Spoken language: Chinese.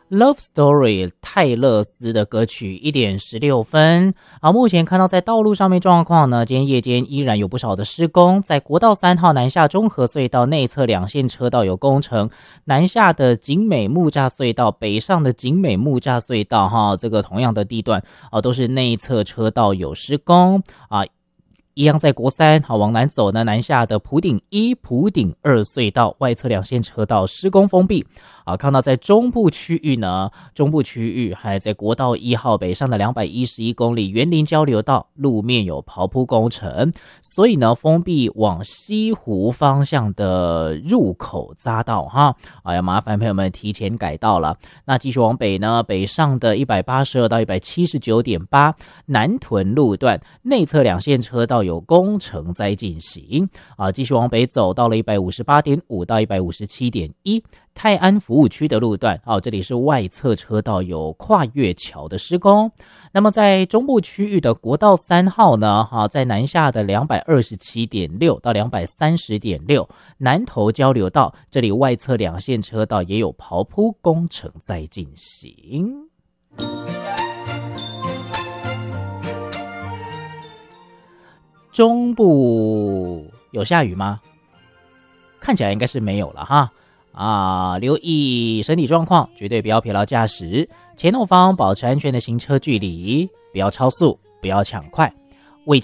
Love Story 泰勒斯的歌曲1.16分。目前看到在道路上面状况呢，今天夜间依然有不少的施工，在国道3号南下中和隧道内侧2线车道有工程，南下的景美木栅隧道、北上的景美木栅隧道这个同样的地段都是内侧车道有施工一样在国3往南走呢，南下的埔顶1、埔顶2隧道外侧2线车道施工封闭看到在中部区域呢，中部区域还在国道1号北上的211公里园林交流道路面有刨铺工程，所以呢封闭往西湖方向的入口匝道要麻烦朋友们提前改道了。那继续往北呢，北上的182到 179.8 南屯路段内侧2线车道有工程在进行继续往北走到了 158.5 到 157.1泰安服务区的路段这里是外侧车道有跨越桥的施工。那么在中部区域的国道3号呢在南下的 227.6 到 230.6 南投交流道，这里外侧2线车道也有刨铺工程在进行。中部有下雨吗？看起来应该是没有了留意身体状况，绝对不要疲劳驾驶，前后方保持安全的行车距离，不要超速，不要抢快。